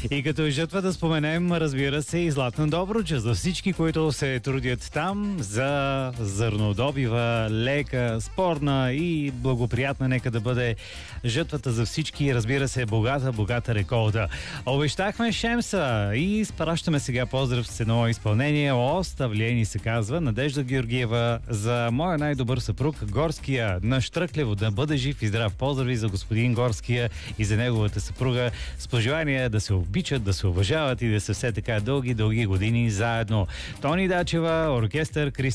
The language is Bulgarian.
И като жътва да споменем, разбира се, и Златна Добруджа за всички, които се трудят там за зърнодобива, лека, спорна и благоприятна. Нека да бъде жътвата за всички, разбира се, богата реколта. Обещахме Шемса и изпращаме сега поздрав с едно изпълнение. Оставлени се казва Надежда Георгиева за моя най-добър съпруг Горския на Штръклево. Да бъде жив и здрав. Поздрави за господин Горския и за неговата съпруга с пожелание да се обичат, да се уважават и да са все така дълги години заедно. Тони Дачева, оркестър